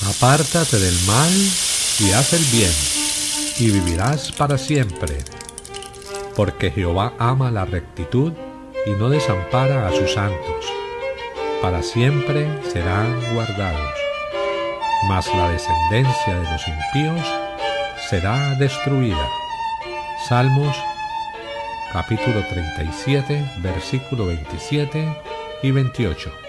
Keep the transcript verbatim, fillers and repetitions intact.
Apártate del mal y haz el bien, y vivirás para siempre, porque Jehová ama la rectitud y no desampara a sus santos. Para siempre serán guardados, mas la descendencia de los impíos será destruida. Salmos capítulo treinta y siete, versículo veintisiete y veintiocho.